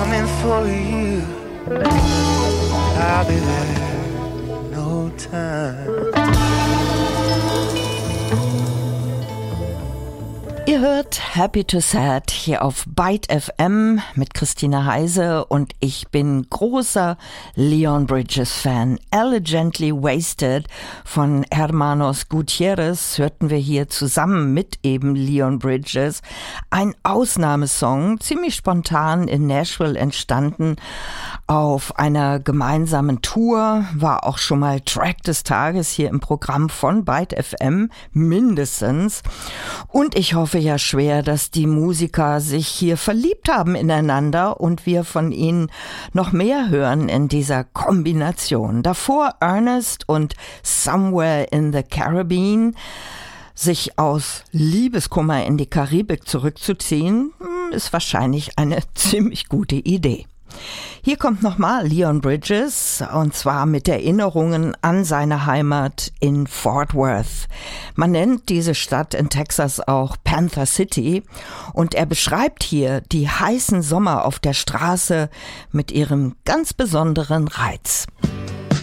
coming for you. I'll be there in no time. Ihr hört Happy to Sad hier auf Byte FM mit Christina Heise und ich bin großer Leon Bridges Fan. Elegantly Wasted von Hermanos Gutierrez hörten wir hier zusammen mit eben Leon Bridges. Ein Ausnahmesong, ziemlich spontan in Nashville entstanden. Auf einer gemeinsamen Tour, war auch schon mal Track des Tages hier im Programm von Byte FM, mindestens. Und ich hoffe ja schwer, dass die Musiker sich hier verliebt haben ineinander und wir von ihnen noch mehr hören in dieser Kombination. Davor Ernest und Somewhere in the Caribbean. Sich aus Liebeskummer in die Karibik zurückzuziehen, ist wahrscheinlich eine ziemlich gute Idee. Hier kommt nochmal Leon Bridges, und zwar mit Erinnerungen an seine Heimat in Fort Worth. Man nennt diese Stadt in Texas auch Panther City, und er beschreibt hier die heißen Sommer auf der Straße mit ihrem ganz besonderen Reiz.